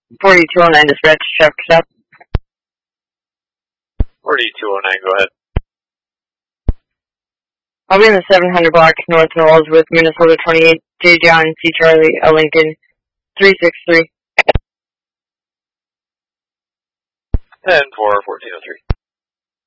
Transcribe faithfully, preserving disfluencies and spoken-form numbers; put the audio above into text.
forty-two oh nine dispatch, traffic stop. forty-two oh nine, go ahead. I'll be in the seven hundred block, North Knowles with Minnesota twenty-eight, J. John, C. Charlie, L. Lincoln, three six three. ten four, fourteen oh three.